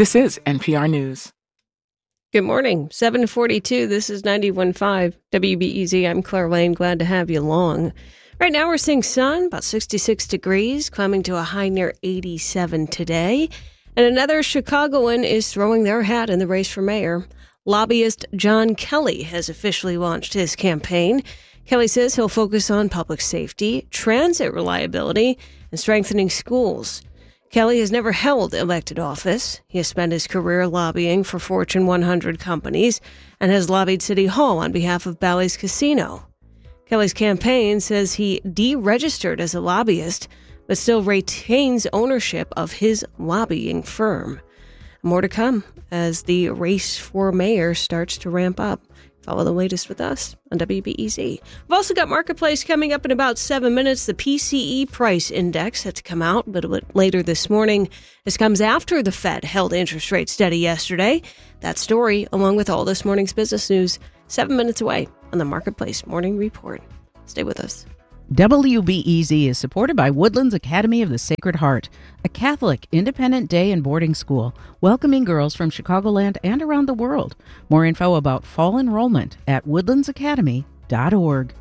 This is NPR News. Good morning, 7:42. This is 91.5 WBEZ. I'm Claire Lane. Glad to have you along. Right now we're seeing sun, about 66 degrees, climbing to a high near 87 today. And another Chicagoan is throwing their hat in the race for mayor. Lobbyist John Kelly has officially launched his campaign. Kelly says he'll focus on public safety, transit reliability, and strengthening schools. Kelly has never held elected office. He has spent his career lobbying for Fortune 100 companies and has lobbied City Hall on behalf of Bally's Casino. Kelly's campaign says he deregistered as a lobbyist, but still retains ownership of his lobbying firm. More to come as the race for mayor starts to ramp up. Follow the latest with us on WBEZ. We've also got Marketplace coming up in about 7 minutes. The PCE price index set to come out a little bit later this morning. This comes after the Fed held interest rates steady yesterday. That story, along with all this morning's business news, 7 minutes away on the Marketplace Morning Report. Stay with us. WBEZ is supported by Woodlands Academy of the Sacred Heart, a Catholic independent day and boarding school welcoming girls from Chicagoland and around the world. More info about fall enrollment at woodlandsacademy.org.